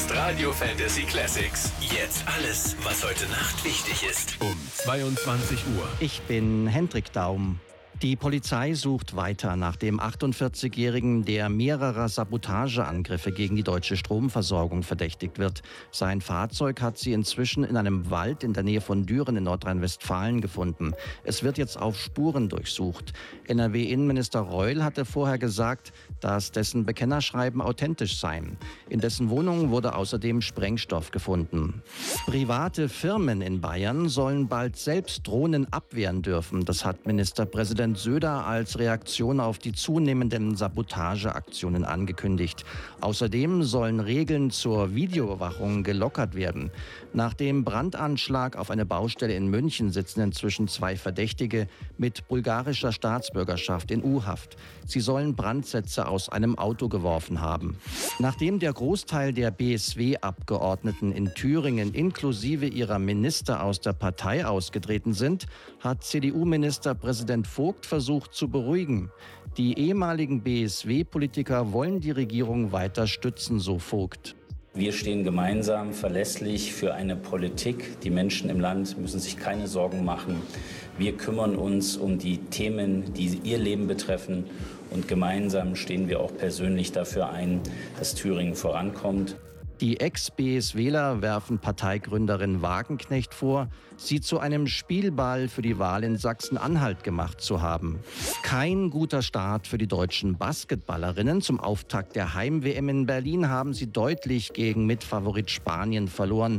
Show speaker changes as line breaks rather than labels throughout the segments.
ist Radio Fantasy Classics. Jetzt alles, was heute Nacht wichtig ist. Um 22 Uhr.
Ich bin Hendrik Daum. Die Polizei sucht weiter nach dem 48-Jährigen, der mehrerer Sabotageangriffe gegen die deutsche Stromversorgung verdächtigt wird. Sein Fahrzeug hat sie inzwischen in einem Wald in der Nähe von Düren in Nordrhein-Westfalen gefunden. Es wird jetzt auf Spuren durchsucht. NRW-Innenminister Reul hatte vorher gesagt, dass dessen Bekennerschreiben authentisch seien. In dessen Wohnung wurde außerdem Sprengstoff gefunden. Private Firmen in Bayern sollen bald selbst Drohnen abwehren dürfen. Das hat Ministerpräsident Söder als Reaktion auf die zunehmenden Sabotageaktionen angekündigt. Außerdem sollen Regeln zur Videoüberwachung gelockert werden. Nach dem Brandanschlag auf eine Baustelle in München sitzen inzwischen 2 Verdächtige mit bulgarischer Staatsbürgerschaft in U-Haft. Sie sollen Brandsätze aus einem Auto geworfen haben. Nachdem der Großteil der BSW-Abgeordneten in Thüringen inklusive ihrer Minister aus der Partei ausgetreten sind, hat CDU-Ministerpräsident Vogt versucht zu beruhigen. Die ehemaligen BSW-Politiker wollen die Regierung weiter stützen, so Vogt.
Wir stehen gemeinsam verlässlich für eine Politik. Die Menschen im Land müssen sich keine Sorgen machen. Wir kümmern uns um die Themen, die ihr Leben betreffen. Und gemeinsam stehen wir auch persönlich dafür ein, dass Thüringen vorankommt.
Die Ex-BSWler werfen Parteigründerin Wagenknecht vor, sie zu einem Spielball für die Wahl in Sachsen-Anhalt gemacht zu haben. Kein guter Start für die deutschen Basketballerinnen. Zum Auftakt der Heim-WM in Berlin haben sie deutlich gegen Mitfavorit Spanien verloren.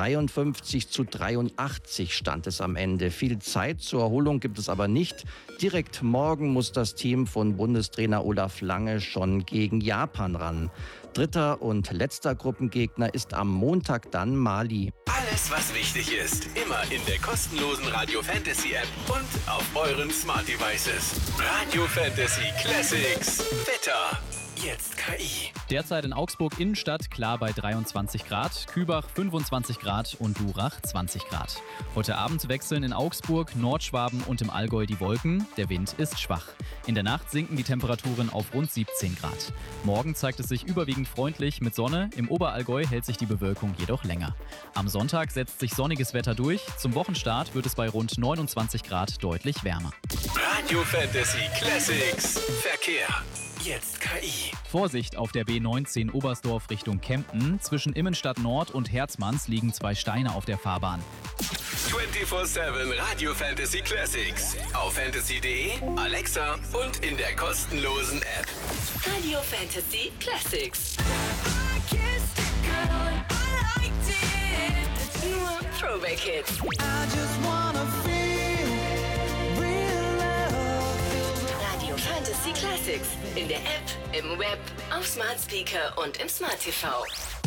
53-83 stand es am Ende. Viel Zeit zur Erholung gibt es aber nicht. Direkt morgen muss das Team von Bundestrainer Olaf Lange schon gegen Japan ran. Dritter und letzter Gruppengegner ist am Montag dann Mali.
Alles, was wichtig ist, immer in der kostenlosen Radio Fantasy App und auf euren Smart Devices. Radio Fantasy Classics. Wetter. Jetzt KI.
Derzeit in Augsburg Innenstadt klar bei 23 Grad, Kübach 25 Grad und Durach 20 Grad. Heute Abend wechseln in Augsburg, Nordschwaben und im Allgäu die Wolken. Der Wind ist schwach. In der Nacht sinken die Temperaturen auf rund 17 Grad. Morgen zeigt es sich überwiegend freundlich mit Sonne. Im Oberallgäu hält sich die Bewölkung jedoch länger. Am Sonntag setzt sich sonniges Wetter durch. Zum Wochenstart wird es bei rund 29 Grad deutlich wärmer.
Radio Fantasy Classics. Verkehr. Jetzt KI.
Vorsicht auf der B19 Oberstdorf Richtung Kempten. Zwischen Immenstadt Nord und Herzmanns liegen 2 Steine auf der Fahrbahn.
24/7 Radio Fantasy Classics. Auf fantasy.de, Alexa und in der kostenlosen App.
Radio Fantasy Classics. Nur Throwback Hits. Radio Fantasy Classics. In der App, im Web, auf Smart Speaker und im Smart TV.